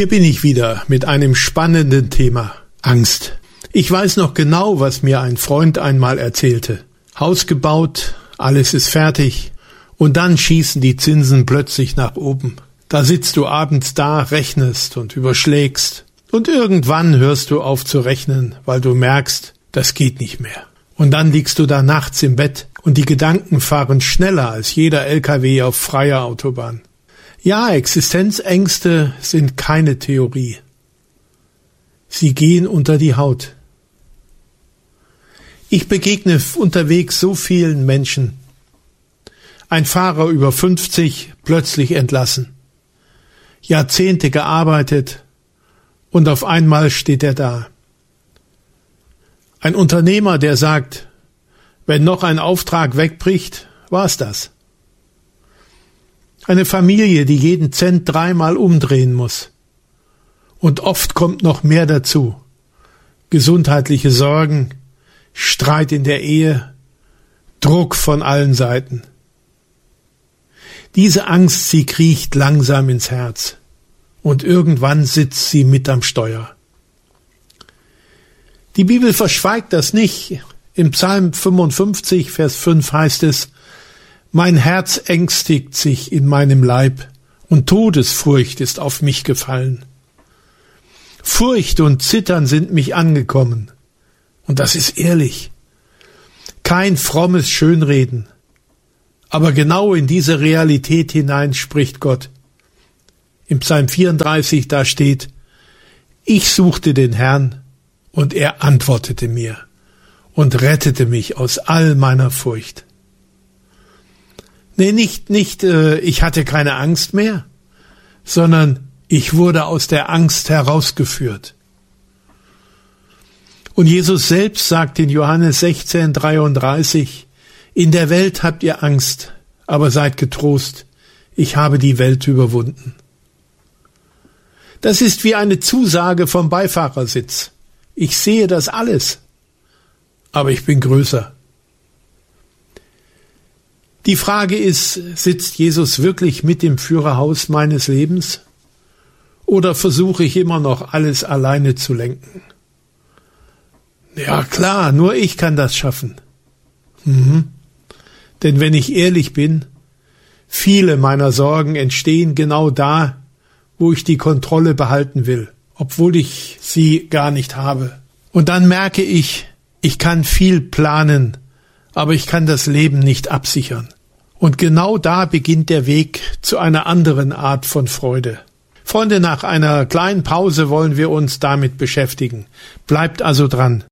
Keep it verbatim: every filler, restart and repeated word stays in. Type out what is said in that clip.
Hier bin ich wieder mit einem spannenden Thema: Angst. Ich weiß noch genau, was mir ein Freund einmal erzählte. Haus gebaut, alles ist fertig und dann schießen die Zinsen plötzlich nach oben. Da sitzt du abends da, rechnest und überschlägst und irgendwann hörst du auf zu rechnen, weil du merkst, das geht nicht mehr. Und dann liegst du da nachts im Bett und die Gedanken fahren schneller als jeder L K W auf freier Autobahn. Ja, Existenzängste sind keine Theorie. Sie gehen unter die Haut. Ich begegne unterwegs so vielen Menschen. Ein Fahrer über fünfzig, plötzlich entlassen. Jahrzehnte gearbeitet und auf einmal steht er da. Ein Unternehmer, der sagt, wenn noch ein Auftrag wegbricht, war's das. Eine Familie, die jeden Cent dreimal umdrehen muss. Und oft kommt noch mehr dazu. Gesundheitliche Sorgen, Streit in der Ehe, Druck von allen Seiten. Diese Angst, sie kriecht langsam ins Herz. Und irgendwann sitzt sie mit am Steuer. Die Bibel verschweigt das nicht. Im Psalm fünfundfünfzig, Vers fünf heißt es: Mein Herz ängstigt sich in meinem Leib, und Todesfurcht ist auf mich gefallen. Furcht und Zittern sind mich angekommen. Und das ist ehrlich. Kein frommes Schönreden. Aber genau in diese Realität hinein spricht Gott. Im Psalm vierunddreißig, da steht: Ich suchte den Herrn, und er antwortete mir und rettete mich aus all meiner Furcht. Nee, nicht, nicht, äh, ich hatte keine Angst mehr, sondern ich wurde aus der Angst herausgeführt. Und Jesus selbst sagt in Johannes sechzehn, dreiunddreißig, in der Welt habt ihr Angst, aber seid getrost, ich habe die Welt überwunden. Das ist wie eine Zusage vom Beifahrersitz. Ich sehe das alles, aber ich bin größer. Die Frage ist, sitzt Jesus wirklich mit im Führerhaus meines Lebens? Oder versuche ich immer noch, alles alleine zu lenken? Ja klar, nur ich kann das schaffen. Mhm. Denn wenn ich ehrlich bin, viele meiner Sorgen entstehen genau da, wo ich die Kontrolle behalten will, obwohl ich sie gar nicht habe. Und dann merke ich, ich kann viel planen, aber ich kann das Leben nicht absichern. Und genau da beginnt der Weg zu einer anderen Art von Freude. Freunde, nach einer kleinen Pause wollen wir uns damit beschäftigen. Bleibt also dran.